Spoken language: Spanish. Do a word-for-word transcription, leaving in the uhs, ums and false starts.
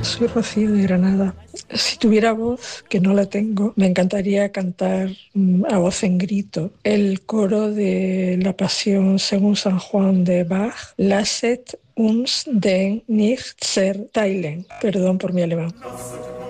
soy Rocío de Granada. Si tuviera voz, que no la tengo, me encantaría cantar mm, a voz en grito el coro de la Pasión según San Juan de Bach, Lasset uns den nicht zerteilen. Perdón por mi alemán.